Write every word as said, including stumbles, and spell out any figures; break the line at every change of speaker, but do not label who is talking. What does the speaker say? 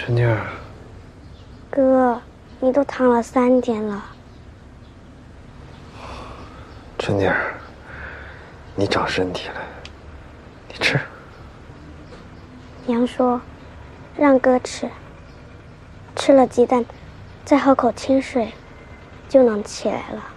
春妮儿，
哥，你都躺了三天了。
春妮儿，你长身体了，你吃。
娘说，让哥吃，吃了鸡蛋，再喝口清水，就能起来了。